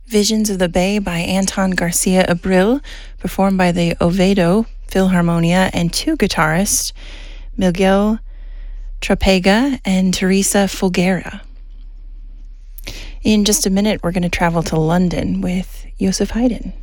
Visions of the Bay by Anton Garcia Abril, performed by the Oviedo Philharmonia and two guitarists, Miguel Trapega and Teresa Folguera. In just a minute, we're going to travel to London with Joseph Haydn.